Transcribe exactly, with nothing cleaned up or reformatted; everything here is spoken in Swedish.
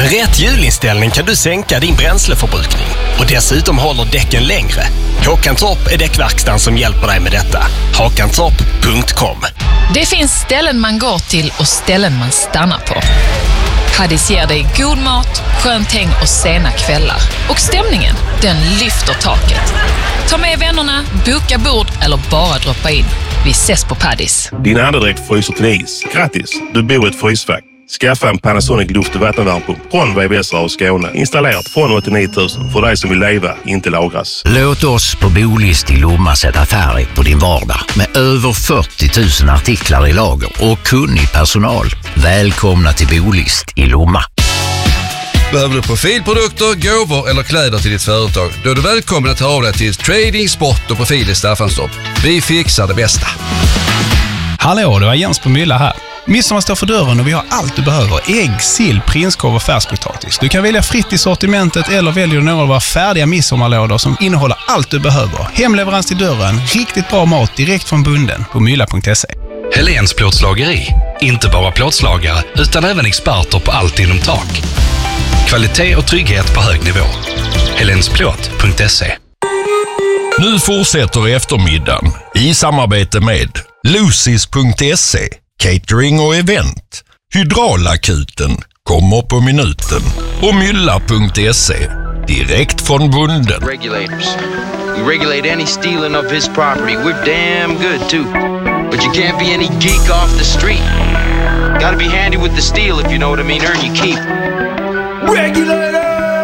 Med rätt hjulinställning kan du sänka din bränsleförbrukning och dessutom håller däcken längre. Håkantorp är däckverkstan som hjälper dig med detta. Håkantorp punkt com. Det finns ställen man går till och ställen man stannar på. Paddis ger dig god mat, skönt häng och sena kvällar. Och stämningen, den lyfter taket. Ta med vännerna, boka bord eller bara droppa in. Vi ses på Paddis. Din andedräkt fryser till is. Grattis, du bor i ett frysfack. Skaffa en Panasonic luft- och vattenvärmepump från V V S och Skåne. Installerat från åttionio tusen för dig som vill leva, inte lagras. Låt oss på Bolist i Lomma sätta färg på din vardag. Med över fyrtio tusen artiklar i lager och kunnig personal. Välkomna till Bolist i Lomma. Behöver du profilprodukter, gåvor eller kläder till ditt företag? Då är du välkommen att ta av dig till Trading, Sport och Profil i Staffanstorp. Vi fixar det bästa. Hallå, det var Jens på Mylla här. Midsommar står för dörren och vi har allt du behöver. Ägg, sill, prinskorv och färskpotatis. Du kan välja fritt i sortimentet eller väljer några av våra färdiga midsommarlådor som innehåller allt du behöver. Hemleverans till dörren, riktigt bra mat direkt från bunden på mylla punkt se. Helens plåtslageri. Inte bara plåtslagare utan även experter på allt inom tak. Kvalitet och trygghet på hög nivå. helens plåt punkt se. Nu fortsätter eftermiddagen i samarbete med Lucis punkt se, catering och event. Hydraulakuten kommer på minuten. Och mylla punkt se, direkt från bunden. Regulators. We regulate any stealing of his property. We're damn good too. But you can't be any geek off the street. Gotta be handy with the steel if you know what I mean. Earn your keep. Regulators!